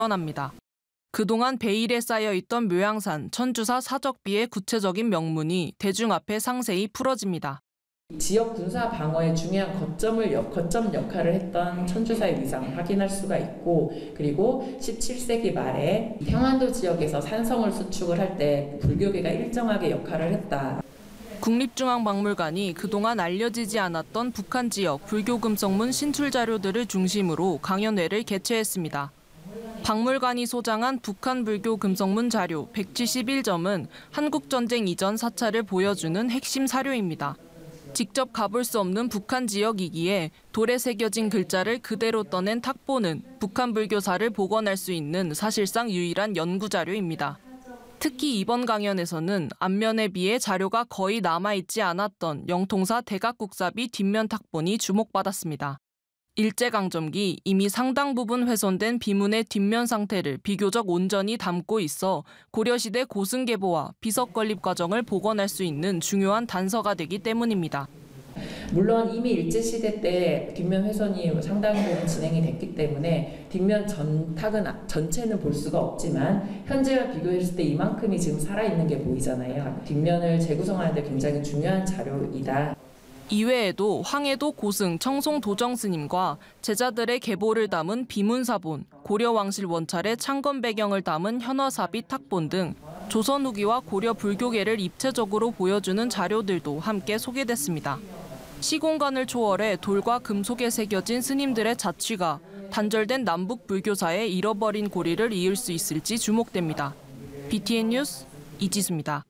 합니다. 그동안 베일에 쌓여있던 묘양산, 천주사 사적비의 구체적인 명문이 대중 앞에 상세히 풀어집니다. 지역 군사 방어의 중요한 거점 역할을 했던 천주사의 위상 확인할 수가 있고, 그리고 17세기 말에 평안도 지역에서 산성을 수축을 할 때 불교계가 일정하게 역할을 했다. 국립중앙박물관이 그동안 알려지지 않았던 북한 지역 불교 금속문 신출 자료들을 중심으로 강연회를 개최했습니다. 박물관이 소장한 북한 불교 금속문 자료 171점은 한국전쟁 이전 사찰을 보여주는 핵심 사료입니다. 직접 가볼 수 없는 북한 지역이기에 돌에 새겨진 글자를 그대로 떠낸 탁보는 북한 불교사를 복원할 수 있는 사실상 유일한 연구 자료입니다. 특히 이번 강연에서는 앞면에 비해 자료가 거의 남아있지 않았던 영통사 대각국사비 뒷면 탁본이 주목받았습니다. 일제강점기 이미 상당 부분 훼손된 비문의 뒷면 상태를 비교적 온전히 담고 있어 고려시대 고승계보와 비석 건립 과정을 복원할 수 있는 중요한 단서가 되기 때문입니다. 물론 이미 일제시대 때 뒷면 훼손이 상당 부분 진행이 됐기 때문에 뒷면 전탁은 전체는 볼 수가 없지만 현재와 비교했을 때 이만큼이 지금 살아있는 게 보이잖아요. 뒷면을 재구성하는 데 굉장히 중요한 자료이다. 이외에도 황해도 고승 청송 도정 스님과 제자들의 계보를 담은 비문사본, 고려왕실 원찰의 창건 배경을 담은 현화사비 탁본 등 조선 후기와 고려 불교계를 입체적으로 보여주는 자료들도 함께 소개됐습니다. 시공간을 초월해 돌과 금속에 새겨진 스님들의 자취가 단절된 남북 불교사의 잃어버린 고리를 이을 수 있을지 주목됩니다. BTN 뉴스 이지수입니다.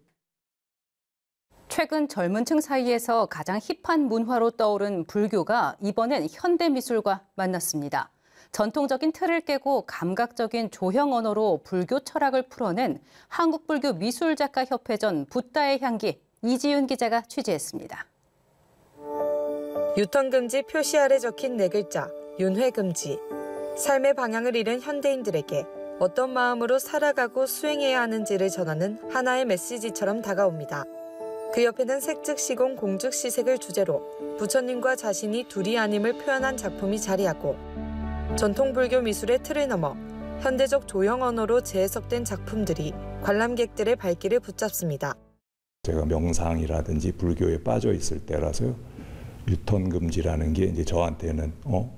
최근 젊은 층 사이에서 가장 힙한 문화로 떠오른 불교가 이번엔 현대미술과 만났습니다. 전통적인 틀을 깨고 감각적인 조형 언어로 불교 철학을 풀어낸 한국불교미술작가협회전 붓다의 향기, 이지윤 기자가 취재했습니다. 유턴금지 표시 아래 적힌 4글자, 윤회금지. 삶의 방향을 잃은 현대인들에게 어떤 마음으로 살아가고 수행해야 하는지를 전하는 하나의 메시지처럼 다가옵니다. 그 옆에는 색즉시공 공즉시색을 주제로 부처님과 자신이 둘이 아님을 표현한 작품이 자리하고 전통 불교 미술의 틀을 넘어 현대적 조형 언어로 재해석된 작품들이 관람객들의 발길을 붙잡습니다. 제가 명상이라든지 불교에 빠져 있을 때라서요. 유턴금지라는 게 이제 저한테는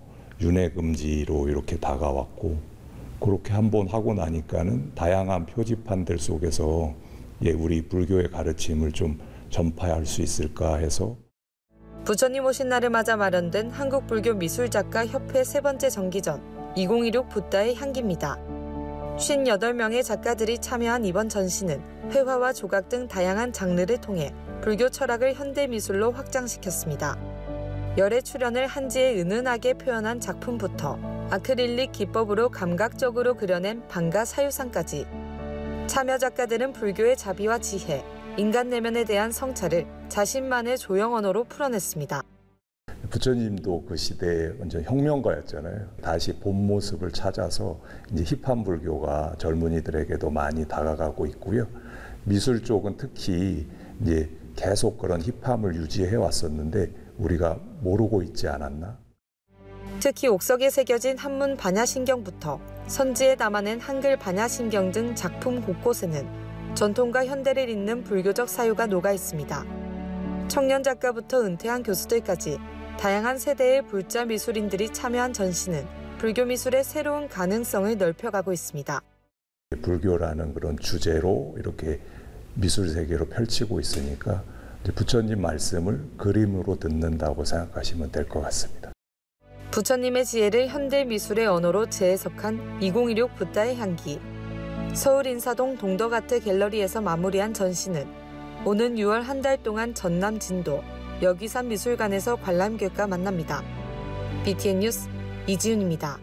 윤회금지로 이렇게 다가왔고 그렇게 한번 하고 나니까는 다양한 표지판들 속에서 우리 불교의 가르침을 좀 전파할 수 있을까 해서. 부처님 오신 날을 맞아 마련된 한국불교미술작가협회 3번째 정기전 2016 붓다의 향기입니다. 58명의 작가들이 참여한 이번 전시는 회화와 조각 등 다양한 장르를 통해 불교 철학을 현대미술로 확장시켰습니다. 열의 출현을 한지에 은은하게 표현한 작품부터 아크릴릭 기법으로 감각적으로 그려낸 방가 사유상까지 참여 작가들은 불교의 자비와 지혜, 인간 내면에 대한 성찰을 자신만의 조형 언어로 풀어냈습니다. 부처님도 그 시대의 완전 혁명가였잖아요. 다시 본 모습을 찾아서 이제 힙한 불교가 젊은이들에게도 많이 다가가고 있고요. 미술 쪽은 특히 이제 계속 그런 힙함을 유지해 왔었는데 우리가 모르고 있지 않았나? 특히 옥석에 새겨진 한문 반야신경부터 선지에 담아낸 한글 반야신경 등 작품 곳곳에는 전통과 현대를 잇는 불교적 사유가 녹아 있습니다. 청년 작가부터 은퇴한 교수들까지 다양한 세대의 불자 미술인들이 참여한 전시는 불교 미술의 새로운 가능성을 넓혀가고 있습니다. 불교라는 그런 주제로 이렇게 미술 세계로 펼치고 있으니까 부처님 말씀을 그림으로 듣는다고 생각하시면 될 것 같습니다. 부처님의 지혜를 현대 미술의 언어로 재해석한 2016 붓다의 향기. 서울 인사동 동덕아트 갤러리에서 마무리한 전시는 오는 6월 한 달 동안 전남 진도 여기산 미술관에서 관람객과 만납니다. BTN 뉴스 이지윤입니다.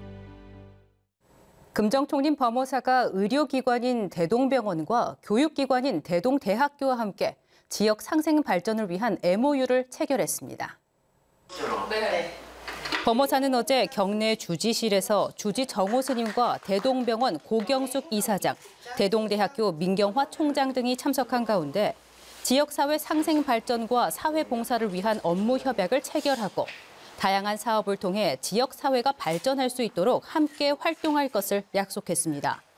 금정총림 법무사가 의료기관인 대동병원과 교육기관인 대동대학교와 함께 지역 상생 발전을 위한 MOU를 체결했습니다. 네. 법무사는 어제 경내 주지실에서 주지 정호 스님과 대동병원 고경숙 이사장, 대동대학교 민경화 총장 등이 참석한 가운데 지역사회 상생 발전과 사회 봉사를 위한 업무 협약을 체결하고 다양한 사업을 통해 지역 사회가 발전할 수 있도록 함께 활동할 것을 약속했습니다.